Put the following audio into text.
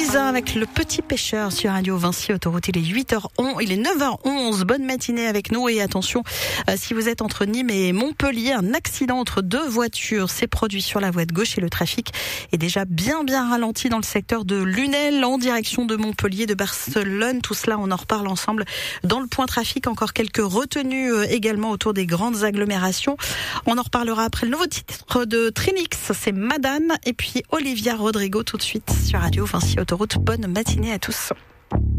Louisa avec le petit pêcheur sur Radio Vinci Autoroute. Il est 8h11, il est 9h11. Bonne matinée avec nous et attention, si vous êtes entre Nîmes et Montpellier, un accident entre deux voitures s'est produit sur la voie de gauche et le trafic est déjà bien ralenti dans le secteur de Lunel en direction de Montpellier, de Barcelone. Tout cela, on en reparle ensemble dans le point trafic. Encore quelques retenues également autour des grandes agglomérations. On en reparlera après le nouveau titre de Trinix, c'est Madame, et puis Olivia Rodrigo tout de suite sur Radio Vinci Autoroute. Bonne matinée à tous.